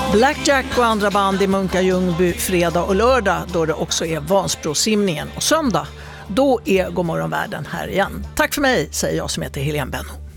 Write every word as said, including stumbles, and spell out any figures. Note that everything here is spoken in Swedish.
Blackjack och andra band i Munka Ljungby fredag och lördag, då det också är Vansbrosimningen. Och söndag, då är Godmorgon världen här igen. Tack för mig, säger jag som heter Helene Benno.